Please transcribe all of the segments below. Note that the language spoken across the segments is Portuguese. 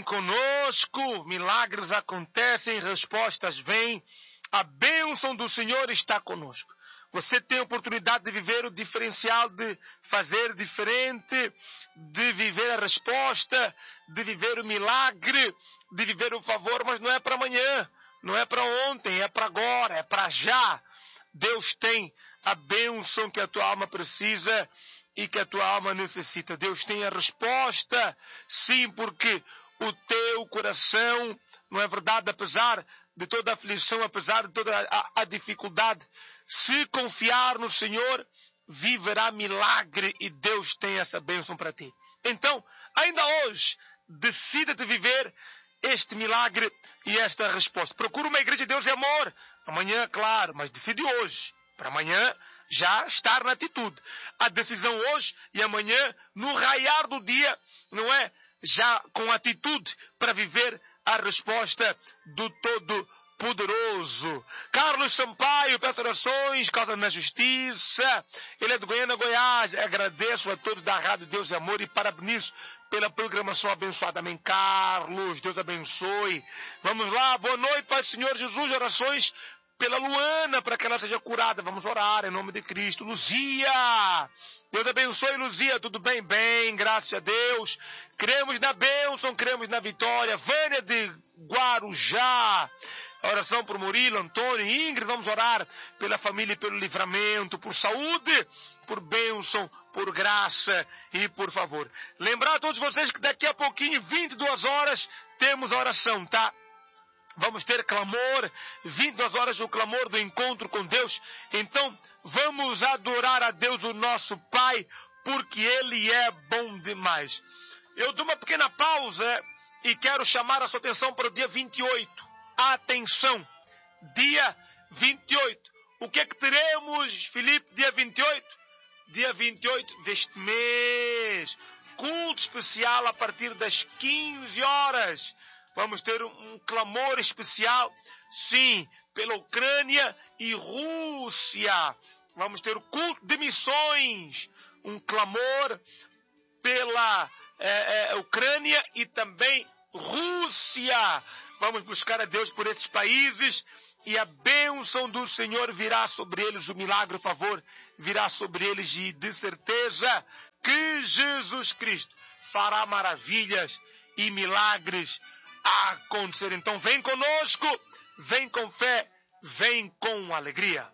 conosco, milagres acontecem, respostas vêm, a bênção do Senhor está conosco. Você tem a oportunidade de viver o diferencial, de fazer diferente, de viver a resposta, de viver o milagre, de viver o favor, mas não é para amanhã, não é para ontem, é para agora, é para já. Deus tem a bênção que a tua alma precisa e que a tua alma necessita. Deus tem a resposta, sim, porque o teu coração, não é verdade, apesar de toda a aflição, apesar de toda a dificuldade, se confiar no Senhor, viverá milagre e Deus tem essa bênção para ti. Então, ainda hoje, decida-te viver este milagre e esta resposta. Procura uma igreja de Deus e amor. Amanhã, claro, mas decide hoje. Para amanhã já estar na atitude. A decisão hoje e amanhã, no raiar do dia, não é? Já com atitude para viver a resposta do Todo-Poderoso. Carlos Sampaio, peço orações, causa na justiça. Ele é de Goiânia, Goiás. Agradeço a todos da Rádio Deus e Amor e parabenizo pela programação abençoada. Amém, Carlos. Deus abençoe. Vamos lá. Boa noite, Pai do Senhor Jesus. Orações pela Luana, para que ela seja curada. Vamos orar em nome de Cristo. Luzia, Deus abençoe, Luzia. Tudo bem? Bem, graças a Deus. Cremos na bênção, cremos na vitória. Vânia de Guarujá, oração por Murilo, Antônio, Ingrid. Vamos orar pela família e pelo livramento, por saúde, por bênção, por graça e por favor. Lembrar a todos vocês que daqui a pouquinho, 22 horas, temos a oração, tá? Vamos ter clamor, 22 horas o clamor do encontro com Deus. Então, vamos adorar a Deus, o nosso Pai, porque Ele é bom demais. Eu dou uma pequena pausa e quero chamar a sua atenção para o dia 28. Atenção, dia 28. O que é que teremos, Filipe, dia 28? Dia 28 deste mês. Culto especial a partir das 15 horas. Vamos ter um clamor especial, sim, pela Ucrânia e Rússia. Vamos ter o culto de missões, um clamor pela Ucrânia e também Rússia. Vamos buscar a Deus por esses países e a bênção do Senhor virá sobre eles, o milagre, o favor virá sobre eles e de certeza que Jesus Cristo fará maravilhas e milagres a acontecer. Então vem conosco, vem com fé, vem com alegria.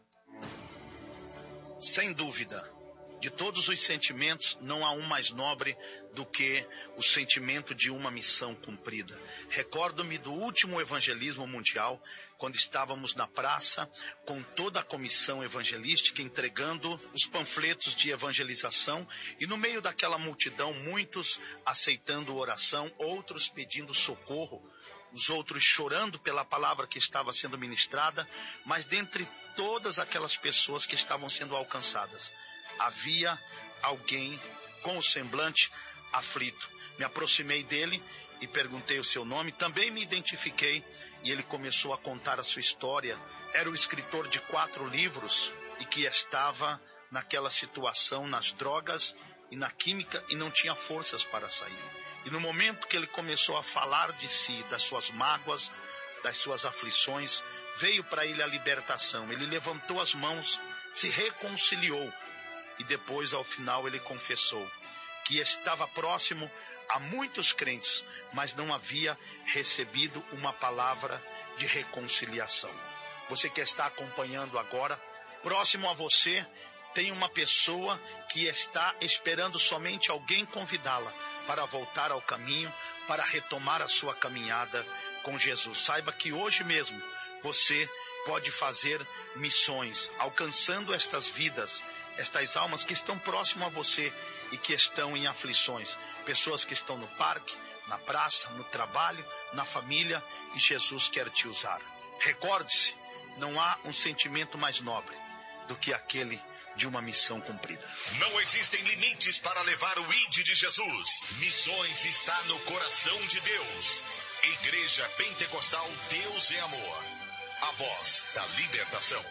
Sem dúvida, de todos os sentimentos, não há um mais nobre do que o sentimento de uma missão cumprida. Recordo-me do último evangelismo mundial, quando estávamos na praça com toda a comissão evangelística entregando os panfletos de evangelização e no meio daquela multidão, muitos aceitando oração, outros pedindo socorro, os outros chorando pela palavra que estava sendo ministrada, mas dentre todas aquelas pessoas que estavam sendo alcançadas, havia alguém com o semblante aflito. Me aproximei dele e perguntei o seu nome, também me identifiquei e ele começou a contar a sua história. Era o escritor de 4 livros e que estava naquela situação, nas drogas e na química e não tinha forças para sair. E no momento que ele começou a falar de si, das suas mágoas, das suas aflições, veio para ele a libertação. Ele levantou as mãos, se reconciliou e depois, ao final, ele confessou que estava próximo a muitos crentes, mas não havia recebido uma palavra de reconciliação. Você que está acompanhando agora, próximo a você, tem uma pessoa que está esperando somente alguém convidá-la para voltar ao caminho, para retomar a sua caminhada com Jesus. Saiba que hoje mesmo você pode fazer missões, alcançando estas vidas, estas almas que estão próximo a você e que estão em aflições. Pessoas que estão no parque, na praça, no trabalho, na família, e Jesus quer te usar. Recorde-se, não há um sentimento mais nobre do que aquele de uma missão cumprida. Não existem limites para levar o ID de Jesus. Missões está no coração de Deus. Igreja Pentecostal Deus é Amor. A voz da libertação.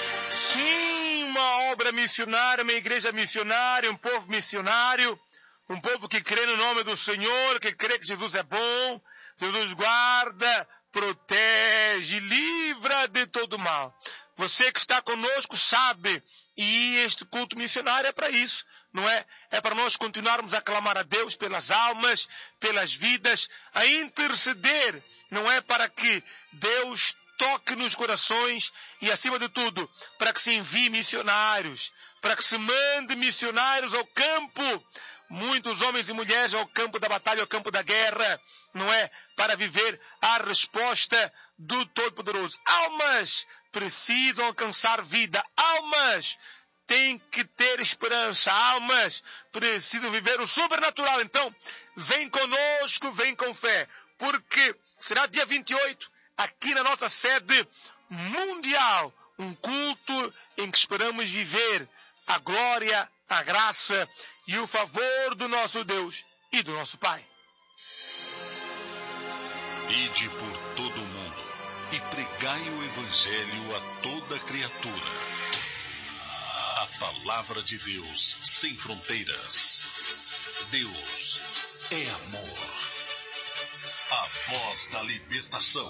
Sim, uma obra missionária, uma igreja missionária, um povo missionário, Um povo que crê no nome do Senhor, que crê que Jesus é bom, Jesus guarda, protege, livra de todo mal. Você que está conosco sabe, e este culto missionário é para isso, não é? É para nós continuarmos a clamar a Deus pelas almas, pelas vidas, a interceder, não é? Para que Deus toque nos corações e, acima de tudo, para que se envie missionários, para que se mande missionários ao campo, muitos homens e mulheres ao campo da batalha, ao campo da guerra, não é? Para viver a resposta do Todo-Poderoso. Almas precisam alcançar vida. Almas têm que ter esperança. Almas precisam viver o sobrenatural. Então, vem conosco, vem com fé. Porque será dia 28, aqui na nossa sede mundial, um culto em que esperamos viver a glória, a graça e o favor do nosso Deus e do nosso Pai. Ide por todo o mundo e pregai o Evangelho a toda criatura. A palavra de Deus sem fronteiras. Deus é amor. A voz da libertação.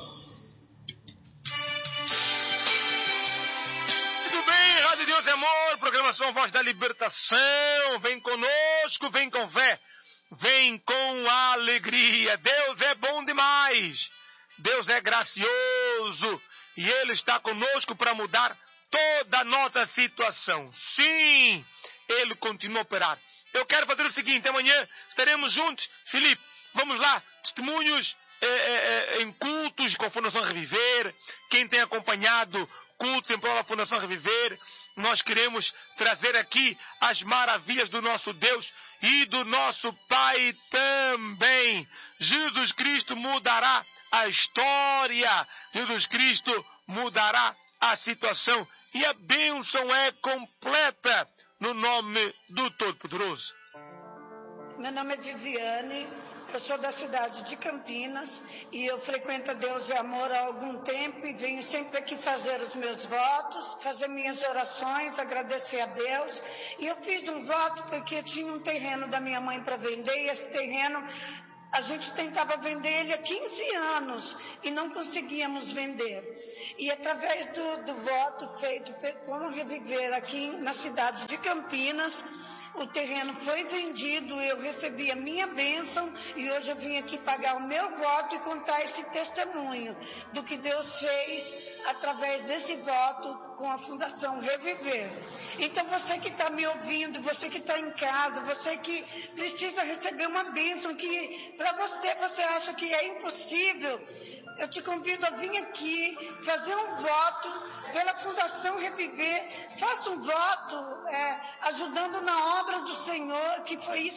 Muito bem, Rádio Deus é Amor, programação Voz da Libertação. Vem conosco, vem com fé, vem com alegria. Deus é bom demais. Deus é gracioso e Ele está conosco para mudar toda a nossa situação. Sim, Ele continua a operar. Eu quero fazer o seguinte, amanhã estaremos juntos. Filipe, vamos lá, testemunhos em cultos com a Fundação Reviver. Quem tem acompanhado cultos em prol da Fundação Reviver, nós queremos trazer aqui as maravilhas do nosso Deus e do nosso Pai também. Jesus Cristo mudará a história. Jesus Cristo mudará a situação. E a bênção é completa no nome do Todo-Poderoso. Meu nome é Viviane, eu sou da cidade de Campinas e eu frequento a Deus e Amor há algum tempo e venho sempre aqui fazer os meus votos, fazer minhas orações, agradecer a Deus. E eu fiz um voto porque tinha um terreno da minha mãe para vender e esse terreno a gente tentava vender ele há 15 anos e não conseguíamos vender. E através do voto feito com Reviver aqui na cidade de Campinas, o terreno foi vendido, eu recebi a minha bênção e hoje eu vim aqui pagar o meu voto e contar esse testemunho do que Deus fez através desse voto com a Fundação Reviver. Então você que está me ouvindo, você que está em casa, você que precisa receber uma bênção que para você acha que é impossível, eu te convido a vir aqui fazer um voto pela Fundação Reviver. Faça um voto ajudando na obra do Senhor, que foi isso